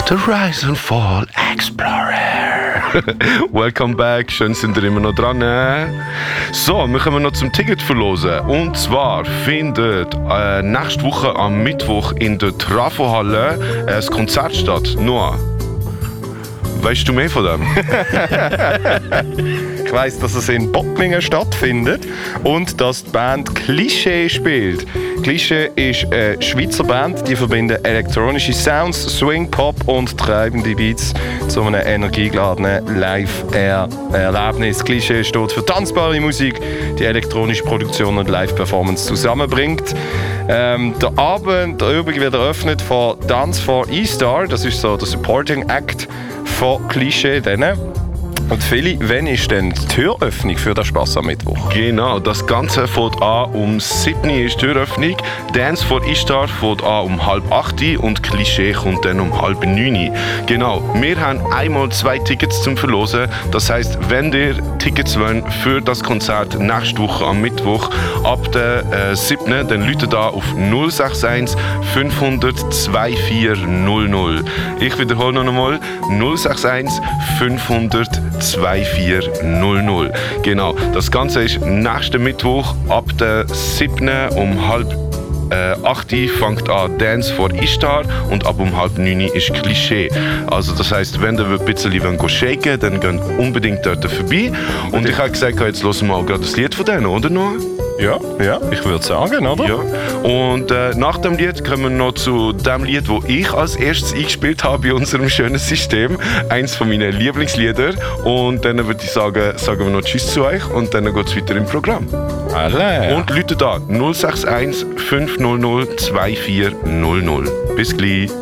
The Rise and Fall Explorer. Welcome back, schön sind ihr immer noch dran. So, wir kommen noch zum Ticket verlosen. Und zwar findet nächste Woche am Mittwoch in der Trafohalle ein Konzert statt. Noah, weißt du mehr von dem? Ich weiss, dass es in Bottmingen stattfindet und dass die Band Klischee spielt. Klischee ist eine Schweizer Band, die verbinden elektronische Sounds, Swing, Pop und treibende Beats zu einem energiegeladenen Live-Erlebnis. Klischee steht für tanzbare Musik, die elektronische Produktion und Live-Performance zusammenbringt. Der Abend, der Übung wird eröffnet von Dance for E-Star, das ist so der Supporting Act von Klischee. Und Feli, wann ist denn die Türöffnung für den Spass am Mittwoch? Genau, das Ganze fängt an um 7 Uhr ist die Türöffnung. Dance for Ishtar fängt an um 7:30 Uhr und Klischee kommt dann um 8:30 Uhr. Genau, wir haben einmal 2 Tickets zum Verlosen. Das heisst, wenn ihr Tickets wollt für das Konzert nächste Woche am Mittwoch ab der 7. dann ruft da auf 061 500 2400. Ich wiederhole noch einmal 061 500 2400. Genau, das Ganze ist nächsten Mittwoch ab der 7. um 8 Uhr fängt an Dance for Ishtar und ab um 8:30 Uhr ist Klischee. Also das heisst, wenn ihr ein bisschen shaken wollt, dann geht unbedingt dort vorbei. Und ich habe gesagt, jetzt hören wir mal gerade das Lied von denen, oder Noah? Ja, ich würde sagen, oder? Ja. Und nach dem Lied kommen wir noch zu dem Lied, das ich als erstes eingespielt habe bei unserem schönen System. Eins von meinen Lieblingslieder. Und dann würde ich sagen wir noch Tschüss zu euch und dann geht es weiter im Programm. Alle. Und Leute da 061 500 2400. Bis gleich.